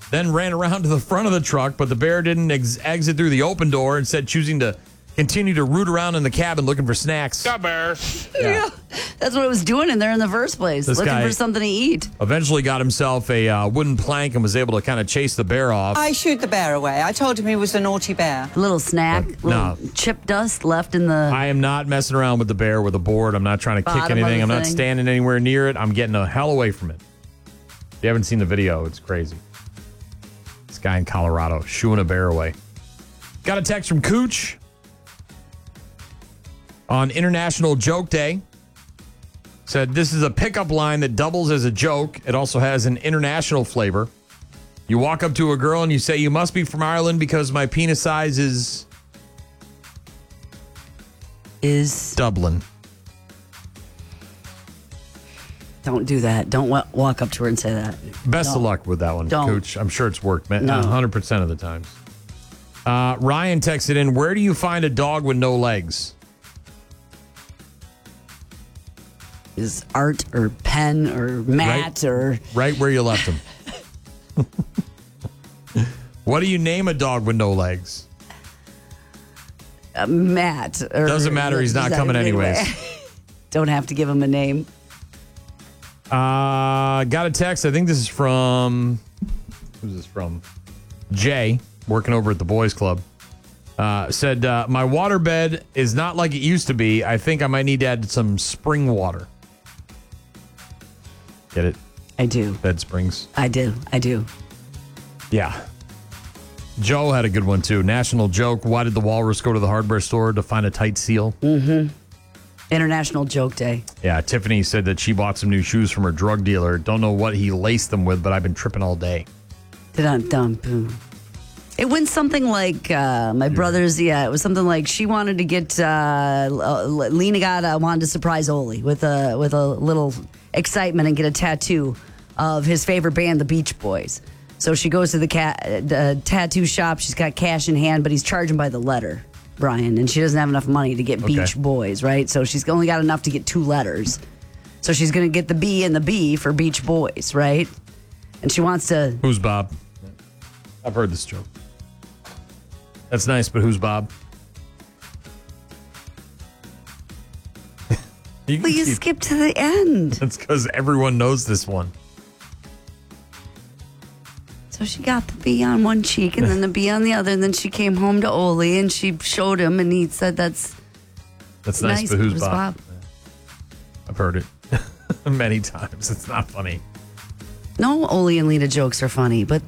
then ran around to the front of the truck, but the bear didn't exit through the open door, instead choosing to continue to root around in the cabin looking for snacks. Got bear. Yeah. That's what it was doing in there in the first place. This looking guy for something to eat. Eventually got himself a wooden plank and was able to kind of chase the bear off. I shooed the bear away. I told him he was a naughty bear. A little snack, no. chip dust left in the... I am not messing around with the bear with a board. I'm not trying to kick Bottom of anything. the I'm not thing. standing anywhere near it. I'm getting the hell away from it. If you haven't seen the video, it's crazy. This guy in Colorado shooing a bear away. Got a text from Cooch on International Joke Day. Said, this is a pickup line that doubles as a joke. It also has an international flavor. You walk up to a girl and you say, you must be from Ireland because my penis size is Dublin. Don't do that. Don't walk up to her and say that. Best of luck with that one, Don't. Coach. I'm sure it's worked, man. No. 100% of the times. Ryan texted in, where do you find a dog with no legs? Is Art or Penn or Matt or... Right where you left him. What do you name a dog with no legs? Matt. Or, Doesn't matter. He's not coming anyways. Don't have to give him a name. Got a text. I think this is from... Who's this from? Jay, working over at the Boys Club. Said, my waterbed is not like it used to be. I think I might need to add some spring water. Get it? I do. Bed springs. I do. Yeah. Joe had a good one, too. National joke. Why did the walrus go to the hardware store to find a tight seal? Mm-hmm. International Joke Day. Yeah, Tiffany said that she bought some new shoes from her drug dealer. Don't know what he laced them with, but I've been tripping all day. Dun-dun-dun. It went something like my brother's. Yeah, it was something like she wanted to get Lena wanted to surprise Oli with a little excitement and get a tattoo of his favorite band, the Beach Boys. So she goes to the tattoo shop. She's got cash in hand, but he's charging by the letter, Brian, and she doesn't have enough money to get Beach Boys, right? So she's only got enough to get 2 letters. So she's going to get the B and the B for Beach Boys, right? And she wants to... Who's Bob? I've heard this joke. That's nice, but who's Bob? Please skip to the end. That's because everyone knows this one. So she got the B on one cheek and then the B on the other, and then she came home to Oli and she showed him, and he said, that's nice, but who's Bob? I've heard it many times. It's not funny. No, Oli and Lena jokes are funny, but...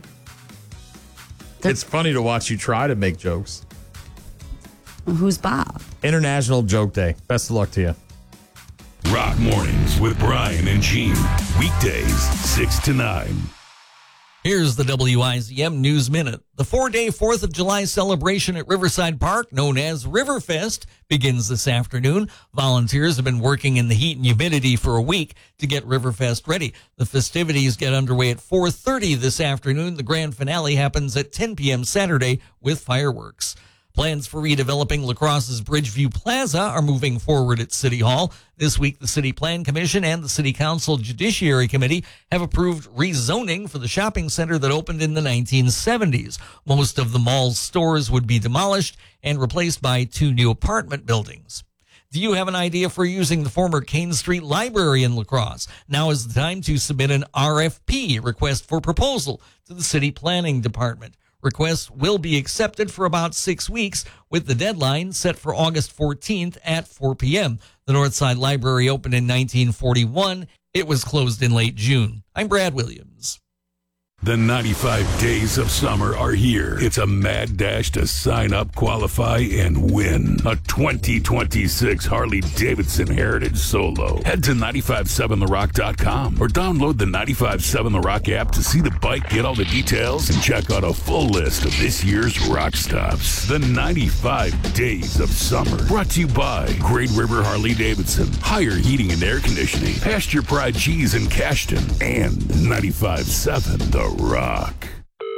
It's funny to watch you try to make jokes. Who's Bob? International Joke Day. Best of luck to you. Rock Mornings with Brian and Gene. Weekdays, 6 to 9. Here's the WIZM News Minute. The 4-day 4th of July celebration at Riverside Park, known as Riverfest, begins this afternoon. Volunteers have been working in the heat and humidity for a week to get Riverfest ready. The festivities get underway at 4:30 this afternoon. The grand finale happens at 10 p.m. Saturday with fireworks. Plans for redeveloping La Crosse's Bridgeview Plaza are moving forward at City Hall. This week, the City Plan Commission and the City Council Judiciary Committee have approved rezoning for the shopping center that opened in the 1970s. Most of the mall's stores would be demolished and replaced by 2 new apartment buildings. Do you have an idea for using the former Kane Street Library in La Crosse? Now is the time to submit an RFP, request for proposal, to the City Planning Department. Requests will be accepted for about 6 weeks, with the deadline set for August 14th at 4 p.m. The Northside Library opened in 1941. It was closed in late June. I'm Brad Williams. The 95 days of summer are here. It's a mad dash to sign up, qualify, and win a 2026 Harley-Davidson Heritage Solo. Head to 957therock.com or download the 957 The Rock app to see the bike, get all the details, and check out a full list of this year's rock stops. The 95 days of summer. Brought to you by Great River Harley-Davidson, Higher Heating and Air Conditioning, Pasture Pride Cheese in Cashton, and 95.7 The Rock.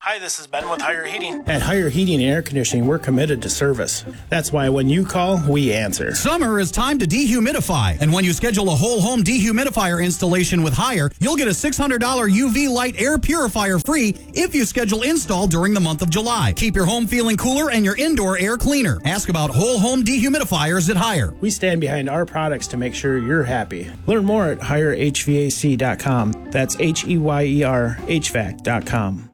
Hi, this is Ben with Higher Heating. At Higher Heating and Air Conditioning, we're committed to service. That's why when you call, we answer. Summer is time to dehumidify. And when you schedule a whole home dehumidifier installation with Higher, you'll get a $600 UV light air purifier free if you schedule install during the month of July. Keep your home feeling cooler and your indoor air cleaner. Ask about whole home dehumidifiers at Higher. We stand behind our products to make sure you're happy. Learn more at HigherHVAC.com. That's HEYER HVAC.com.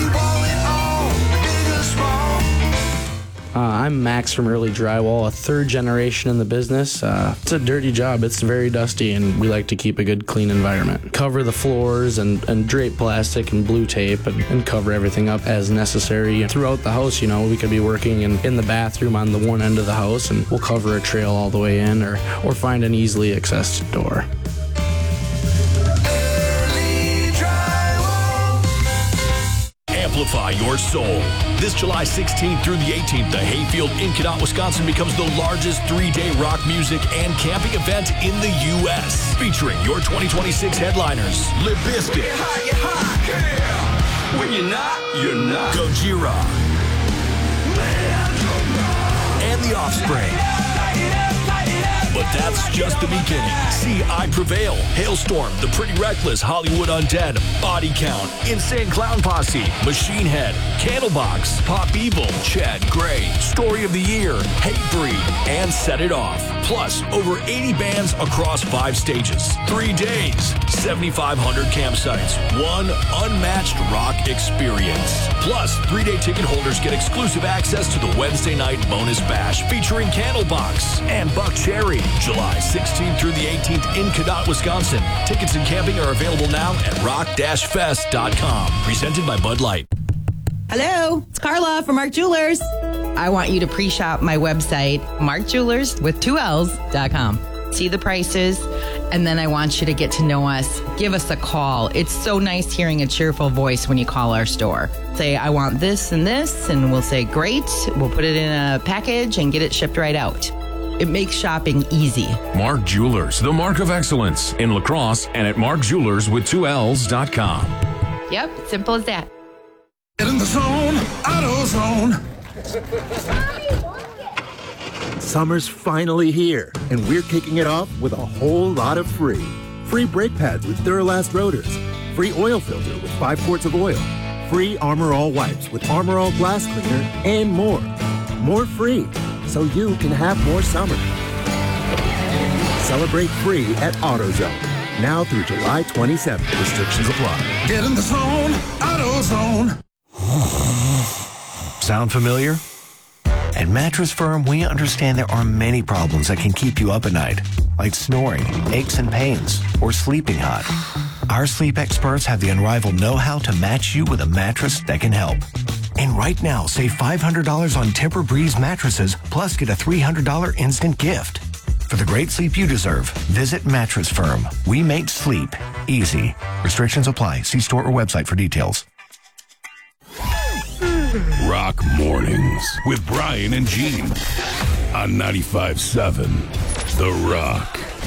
I'm Max from Early Drywall, a third generation in the business. It's a dirty job. It's very dusty, and we like to keep a good, clean environment. Cover the floors and drape plastic and blue tape and cover everything up as necessary. Throughout the house, we could be working in the bathroom on the one end of the house, and we'll cover a trail all the way in or find an easily accessed door. Amplify your soul. This July 16th through the 18th, the Hayfield in Cadott, Wisconsin becomes the largest 3-day rock music and camping event in the U.S. Featuring your 2026 headliners, Limp Bizkit, When you're not, Gojira, and The Offspring. But that's just the beginning. See I Prevail, Hailstorm, The Pretty Reckless, Hollywood Undead, Body Count, Insane Clown Posse, Machine Head, Candlebox, Pop Evil, Chad Gray, Story of the Year, Hatebreed, and Set It Off. Plus, over 80 bands across 5 stages. 3 days, 7,500 campsites, one unmatched rock experience. Plus, 3-day ticket holders get exclusive access to the Wednesday night bonus bash featuring Candlebox and Buck Cherry. July 16th through the 18th in Cadott, Wisconsin. Tickets and camping are available now at rock-fest.com. Presented by Bud Light. Hello, it's Carla from Mark Jewelers. I want you to pre-shop my website, markjewelers.com. See the prices, and then I want you to get to know us. Give us a call. It's so nice hearing a cheerful voice when you call our store. Say, I want this, and we'll say, great. We'll put it in a package and get it shipped right out. It makes shopping easy. Mark Jewelers, the mark of excellence in La Crosse and at markjewelers.com. Yep, simple as that. Get in the zone, AutoZone. Summer's finally here, and we're kicking it off with a whole lot of free. Free brake pads with Duralast rotors. Free oil filter with 5 quarts of oil. Free Armor All wipes with Armor All glass cleaner, and more. More free, so you can have more summer. Celebrate free at AutoZone. Now through July 27th. Restrictions apply. Get in the zone, AutoZone. Sound familiar? At Mattress Firm, we understand there are many problems that can keep you up at night, like snoring, aches and pains, or sleeping hot. Our sleep experts have the unrivaled know-how to match you with a mattress that can help. And right now, save $500 on Tempur-Breeze mattresses, plus get a $300 instant gift. For the great sleep you deserve, visit Mattress Firm. We make sleep easy. Restrictions apply. See store or website for details. Rock Mornings with Brian and Gene on 95.7 The Rock.